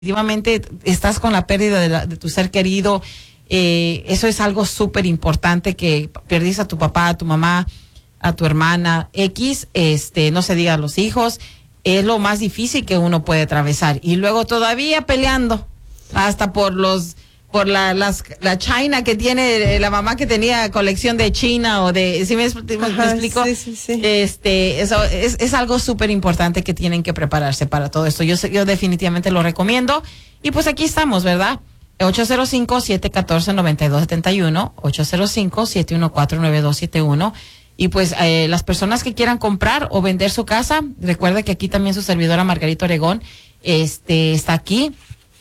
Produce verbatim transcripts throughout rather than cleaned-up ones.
Definitivamente estás con la pérdida de, la, de tu ser querido, eh, eso es algo súper importante, que perdiste a tu papá, a tu mamá, a tu hermana X, este, no se diga a los hijos, es lo más difícil que uno puede atravesar. Y luego todavía peleando, hasta por los, por la, las, la China que tiene, la mamá que tenía colección de China o de, ¿sí me, me, Ajá, me explico? Sí, sí, sí. Este, eso es, es algo súper importante que tienen que prepararse para todo esto. Yo, yo definitivamente lo recomiendo. Y pues aquí estamos, ¿verdad? ocho cero cinco, siete uno cuatro, nueve dos siete uno, ocho cero cinco, siete uno cuatro, nueve dos siete uno. Y pues eh, las personas que quieran comprar o vender su casa, recuerda que aquí también su servidora Margarita Oregón este, está aquí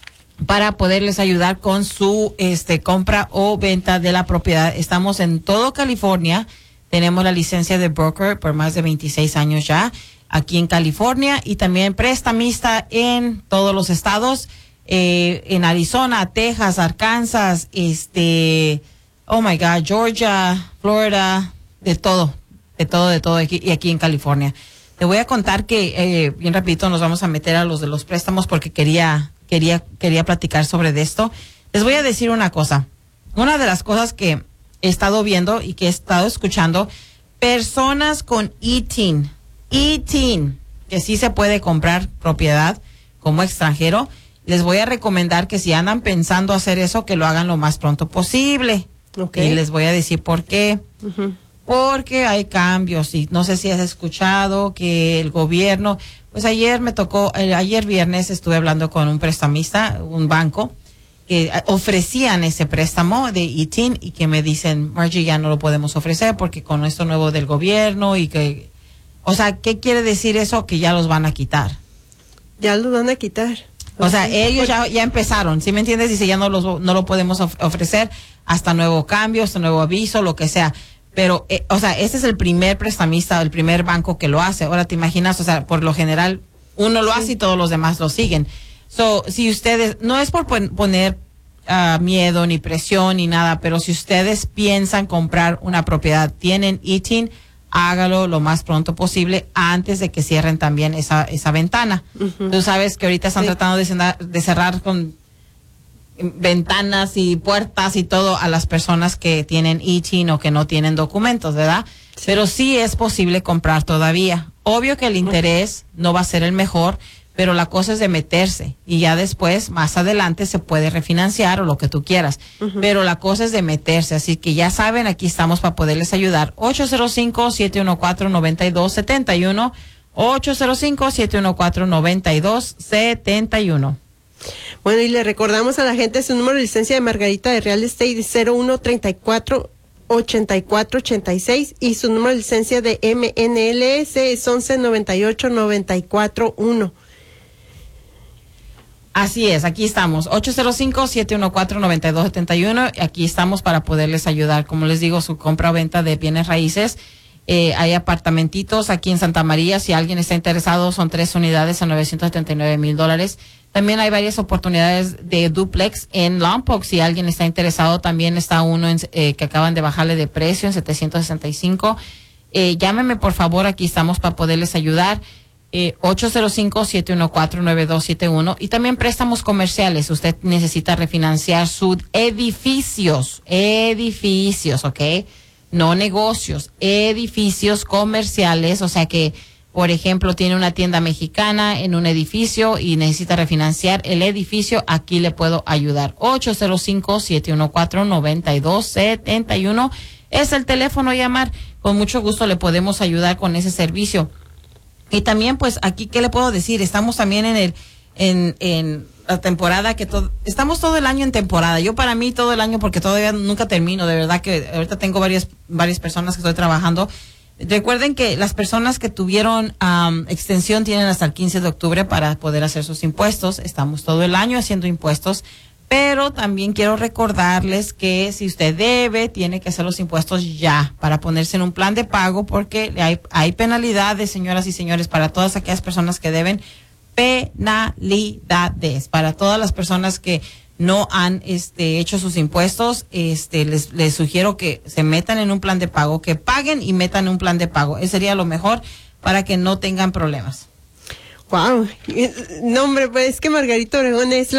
para poderles ayudar con su este compra o venta de la propiedad. Estamos en todo California, tenemos la licencia de broker por más de veintiséis años ya aquí en California, y también prestamista en todos los estados, eh, en Arizona, Texas, Arkansas, este, oh my God, Georgia, Florida, de todo, de todo, de todo, aquí, y aquí en California. Te voy a contar que, eh, bien rapidito nos vamos a meter a los de los préstamos porque quería, quería, quería platicar sobre de esto. Les voy a decir una cosa. Una de las cosas que he estado viendo y que he estado escuchando, personas con I T I N, I T I N, que sí se puede comprar propiedad como extranjero, les voy a recomendar que si andan pensando hacer eso, que lo hagan lo más pronto posible. Okay. Y les voy a decir por qué. Uh-huh. Porque hay cambios, y no sé si has escuchado que el gobierno, pues ayer me tocó, eh, ayer viernes estuve hablando con un prestamista, un banco, que ofrecían ese préstamo de I T I N y que me dicen, Margie, ya no lo podemos ofrecer porque con esto nuevo del gobierno y que, o sea, ¿qué quiere decir eso? Que ya los van a quitar. Ya los van a quitar. O sea, ellos ya, ya empezaron, ¿sí me entiendes? Dice, ya no, los, no lo podemos of- ofrecer hasta nuevo cambio, hasta nuevo aviso, lo que sea. Pero, eh, o sea, este es el primer prestamista, el primer banco que lo hace. Ahora te imaginas, o sea, por lo general, uno lo sí. hace y todos los demás lo siguen. So, si ustedes, no es por pon- poner uh, miedo, ni presión, ni nada, pero si ustedes piensan comprar una propiedad, tienen I T I N, hágalo lo más pronto posible antes de que cierren también esa, esa ventana. Uh-huh. Tú sabes que ahorita están sí. tratando de cerrar, de cerrar con ventanas y puertas y todo a las personas que tienen I T I N o que no tienen documentos, ¿verdad? Sí. Pero sí es posible comprar todavía. Obvio que el interés no va a ser el mejor, pero la cosa es de meterse y ya después, más adelante, se puede refinanciar o lo que tú quieras. Uh-huh. Pero la cosa es de meterse, así que ya saben, aquí estamos para poderles ayudar. ocho cero cinco, siete uno cuatro, nueve dos siete uno, ocho cero cinco, siete uno cuatro, nueve dos siete uno. Bueno, y le recordamos a la gente su número de licencia de Margarita de Real Estate cero uno treinta y cuatro, ochenta y cuatro ochenta y seis, y su número de licencia de M N L S es once noventa y ocho noventa y cuatro uno. Así es, aquí estamos, ocho cero cinco, siete uno cuatro, nueve dos siete uno, aquí estamos para poderles ayudar. Como les digo, su compra o venta de bienes raíces, eh, hay apartamentitos aquí en Santa María, si alguien está interesado, son tres unidades a novecientos setenta y nueve mil dólares. También hay varias oportunidades de duplex en Lompoc. Si alguien está interesado, también está uno en, eh, que acaban de bajarle de precio en setecientos sesenta y cinco. Eh, llámeme, por favor, aquí estamos para poderles ayudar. Eh, ocho cero cinco, siete uno cuatro, nueve dos siete uno. Y también préstamos comerciales. Usted necesita refinanciar sus edificios. Edificios, ¿ok? No negocios. Edificios comerciales. O sea que, por ejemplo, tiene una tienda mexicana en un edificio y necesita refinanciar el edificio, aquí le puedo ayudar. ocho cero cinco, siete uno cuatro, nueve dos siete uno es el teléfono a llamar. Con mucho gusto le podemos ayudar con ese servicio. Y también, pues, aquí, ¿qué le puedo decir? Estamos también en el, en, en la temporada que todo, estamos todo el año en temporada. Yo para mí todo el año, porque todavía nunca termino, de verdad que ahorita tengo varias, varias personas que estoy trabajando. Recuerden que las personas que tuvieron um, extensión tienen hasta el quince de octubre para poder hacer sus impuestos. Estamos todo el año haciendo impuestos, pero también quiero recordarles que si usted debe, tiene que hacer los impuestos ya para ponerse en un plan de pago, porque hay, hay penalidades, señoras y señores, para todas aquellas personas que deben. Penalidades para todas las personas que no han este hecho sus impuestos. Este les, les sugiero que se metan en un plan de pago, que paguen y metan en un plan de pago. Eso sería lo mejor para que no tengan problemas. Wow. No, hombre, pues es que Margarita Obregón es